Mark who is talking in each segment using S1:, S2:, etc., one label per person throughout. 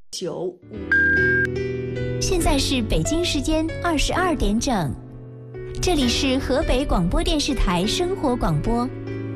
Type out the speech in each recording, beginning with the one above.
S1: 现在是北京时间22点整，这里是河北广播电视台生活广播。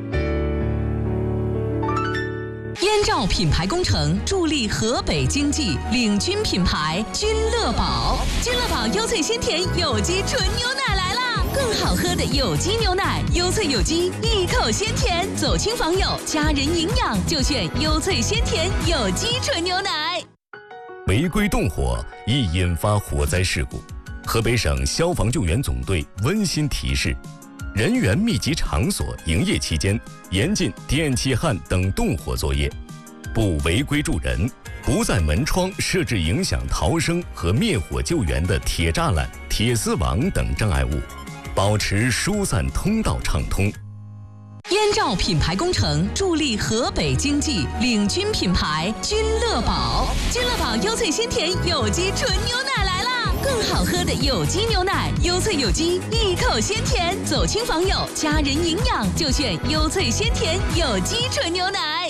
S2: 燕赵品牌工程助力河北经济，领军品牌君乐宝。君乐宝优萃鲜甜有机纯牛奶来啦！更好喝的有机牛奶，优萃有机，一口鲜甜，走亲访友，家人营养就选优萃鲜甜有机纯牛奶。
S3: 违规动火易引发火灾事故，河北省消防救援总队温馨提示：人员密集场所营业期间，严禁电气焊等动火作业，不违规助人，不在门窗设置影响逃生和灭火救援的铁栅栏、铁丝网等障碍物，保持疏散通道畅通。
S2: 燕赵品牌工程助力河北经济，领军品牌君乐宝。君乐宝优萃鲜甜有机纯牛奶来啦！更好喝的有机牛奶，优萃有机，一口鲜甜，走亲访友，家人营养就选优萃鲜甜有机纯牛奶。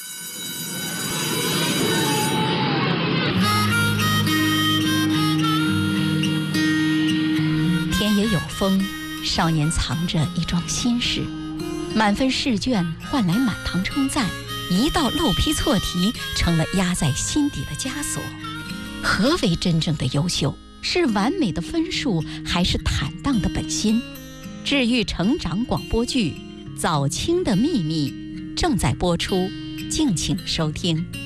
S4: 天也有风，少年藏着一桩心事，满分试卷换来满堂称赞，一道漏批错题成了压在心底的枷锁。何为真正的优秀？是完美的分数，还是坦荡的本心？治愈成长广播剧《早清的秘密》正在播出，敬请收听。